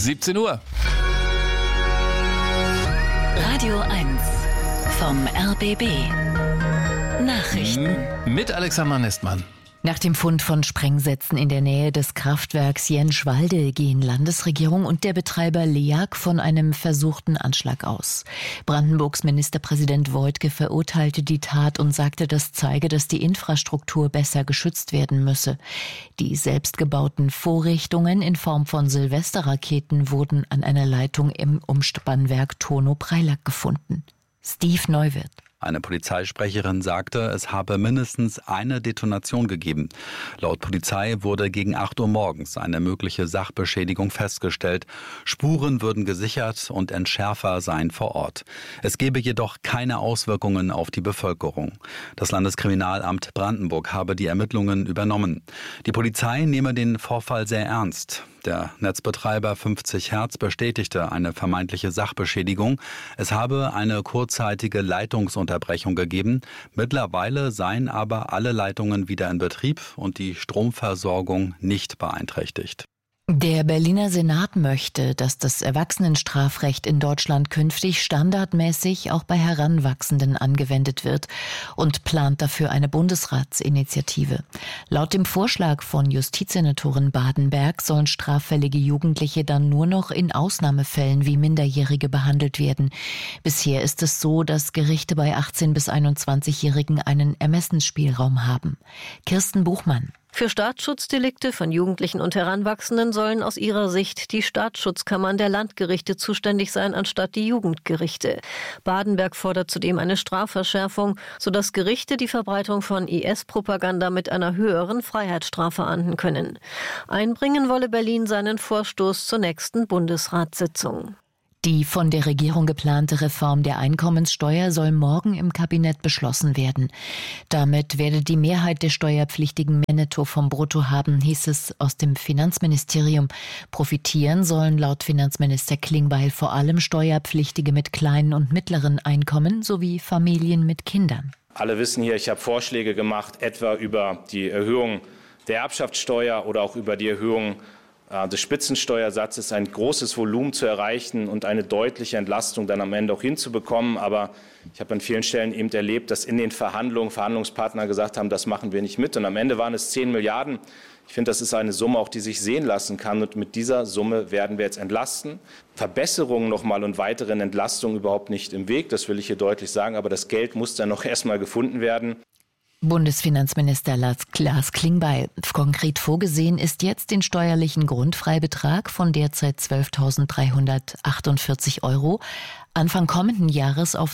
17 Uhr. Radio 1 vom RBB. Nachrichten. Mit Alexander Nestmann. Nach dem Fund von Sprengsätzen in der Nähe des Kraftwerks Jenschwalde gehen Landesregierung und der Betreiber LEAG von einem versuchten Anschlag aus. Brandenburgs Ministerpräsident Woidke verurteilte die Tat und sagte, das zeige, dass die Infrastruktur besser geschützt werden müsse. Die selbstgebauten Vorrichtungen in Form von Silvesterraketen wurden an einer Leitung im Umspannwerk Turnow-Preilack gefunden. Steve Neuwirth. Eine Polizeisprecherin sagte, es habe mindestens eine Detonation gegeben. Laut Polizei wurde gegen 8 Uhr morgens eine mögliche Sachbeschädigung festgestellt. Spuren würden gesichert und Entschärfer seien vor Ort. Es gebe jedoch keine Auswirkungen auf die Bevölkerung. Das Landeskriminalamt Brandenburg habe die Ermittlungen übernommen. Die Polizei nehme den Vorfall sehr ernst. Der Netzbetreiber 50 Hertz bestätigte eine vermeintliche Sachbeschädigung. Es habe eine kurzzeitige Leitungsunterbrechung gegeben. Mittlerweile seien aber alle Leitungen wieder in Betrieb und die Stromversorgung nicht beeinträchtigt. Der Berliner Senat möchte, dass das Erwachsenenstrafrecht in Deutschland künftig standardmäßig auch bei Heranwachsenden angewendet wird und plant dafür eine Bundesratsinitiative. Laut dem Vorschlag von Justizsenatorin Badenberg sollen straffällige Jugendliche dann nur noch in Ausnahmefällen wie Minderjährige behandelt werden. Bisher ist es so, dass Gerichte bei 18- bis 21-Jährigen einen Ermessensspielraum haben. Kirsten Buchmann. Für Staatsschutzdelikte von Jugendlichen und Heranwachsenden sollen aus ihrer Sicht die Staatsschutzkammern der Landgerichte zuständig sein, anstatt die Jugendgerichte. Badenberg fordert zudem eine Strafverschärfung, sodass Gerichte die Verbreitung von IS-Propaganda mit einer höheren Freiheitsstrafe ahnden können. Einbringen wolle Berlin seinen Vorstoß zur nächsten Bundesratssitzung. Die von der Regierung geplante Reform der Einkommenssteuer soll morgen im Kabinett beschlossen werden. Damit werde die Mehrheit der Steuerpflichtigen mehr Netto vom Brutto haben, hieß es aus dem Finanzministerium. Profitieren sollen laut Finanzminister Klingbeil vor allem Steuerpflichtige mit kleinen und mittleren Einkommen sowie Familien mit Kindern. Alle wissen hier, ich habe Vorschläge gemacht, etwa über die Erhöhung der Erbschaftssteuer oder auch über die Erhöhung des Spitzensteuersatzes, ein großes Volumen zu erreichen und eine deutliche Entlastung dann am Ende auch hinzubekommen. Aber ich habe an vielen Stellen eben erlebt, dass in den Verhandlungen Verhandlungspartner gesagt haben, das machen wir nicht mit. Und am Ende waren es 10 Milliarden. Ich finde, das ist eine Summe, auch die sich sehen lassen kann. Und mit dieser Summe werden wir jetzt entlasten. Verbesserungen nochmal und weiteren Entlastungen überhaupt nicht im Weg. Das will ich hier deutlich sagen. Aber das Geld muss dann noch erstmal gefunden werden. Bundesfinanzminister Lars Klingbeil. Konkret vorgesehen ist jetzt den steuerlichen Grundfreibetrag von derzeit 12.348 € Anfang kommenden Jahres auf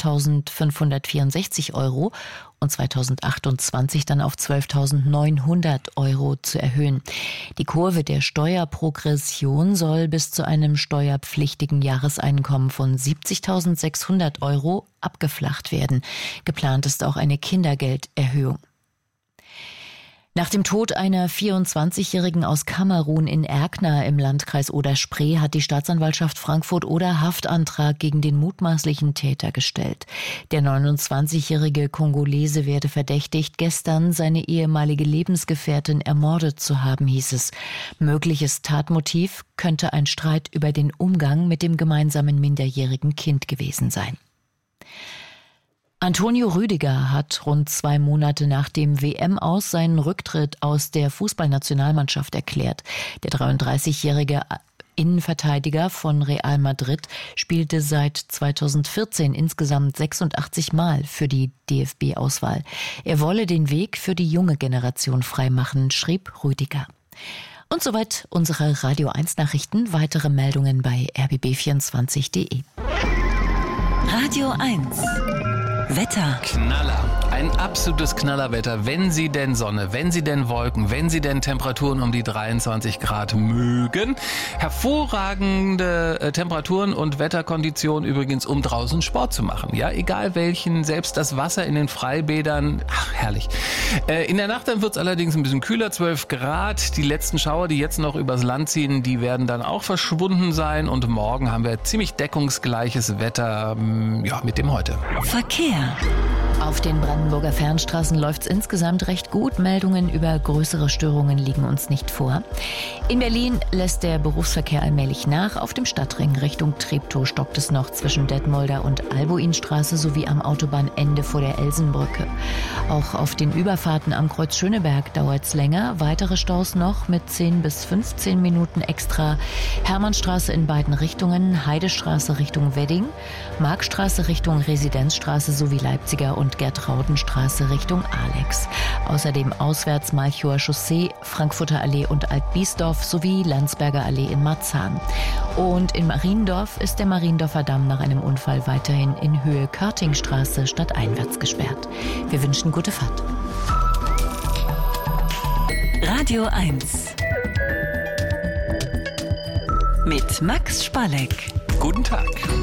12.564 € und 2028 dann auf 12.900 € zu erhöhen. Die Kurve der Steuerprogression soll bis zu einem steuerpflichtigen Jahreseinkommen von 70.600 € abgeflacht werden. Geplant ist auch eine Kindergelderhöhung. Nach dem Tod einer 24-Jährigen aus Kamerun in Erkner im Landkreis Oder-Spree hat die Staatsanwaltschaft Frankfurt-Oder Haftantrag gegen den mutmaßlichen Täter gestellt. Der 29-jährige Kongolese werde verdächtigt, gestern seine ehemalige Lebensgefährtin ermordet zu haben, hieß es. Mögliches Tatmotiv könnte ein Streit über den Umgang mit dem gemeinsamen minderjährigen Kind gewesen sein. Antonio Rüdiger hat rund 2 Monate nach dem WM-Aus seinen Rücktritt aus der Fußballnationalmannschaft erklärt. Der 33-jährige Innenverteidiger von Real Madrid spielte seit 2014 insgesamt 86 Mal für die DFB-Auswahl. Er wolle den Weg für die junge Generation freimachen, schrieb Rüdiger. Und soweit unsere Radio 1 Nachrichten. Weitere Meldungen bei rbb24.de. Radio 1 Wetter. Knaller. Ein absolutes Knallerwetter. Wenn Sie denn Sonne, wenn Sie denn Wolken, wenn Sie denn Temperaturen um die 23 Grad mögen. Hervorragende Temperaturen und Wetterkonditionen übrigens, um draußen Sport zu machen. Ja, egal welchen, selbst das Wasser in den Freibädern. Ach, herrlich. In der Nacht dann wird es allerdings ein bisschen kühler, 12 Grad. Die letzten Schauer, die jetzt noch übers Land ziehen, die werden dann auch verschwunden sein. Und morgen haben wir ziemlich deckungsgleiches Wetter, ja, mit dem heute. Verkehr. Auf den Brandenburger Fernstraßen läuft es insgesamt recht gut. Meldungen über größere Störungen liegen uns nicht vor. In Berlin lässt der Berufsverkehr allmählich nach. Auf dem Stadtring Richtung Treptow stockt es noch zwischen Detmolder und Albuinstraße sowie am Autobahnende vor der Elsenbrücke. Auch auf den Überfahrten am Kreuz Schöneberg dauert es länger. Weitere Staus noch mit 10 bis 15 Minuten extra. Hermannstraße in beiden Richtungen, Heidestraße Richtung Wedding, Markstraße Richtung Residenzstraße sowie Leipziger und Gertraudenstraße Richtung Alex. Außerdem auswärts Malchower Chaussee, Frankfurter Allee und Altbiesdorf sowie Landsberger Allee in Marzahn. Und in Mariendorf ist der Mariendorfer Damm nach einem Unfall weiterhin in Höhe Körtingstraße stadteinwärts gesperrt. Wir wünschen gute Fahrt. Radio 1 mit Max Spalleck. Guten Tag.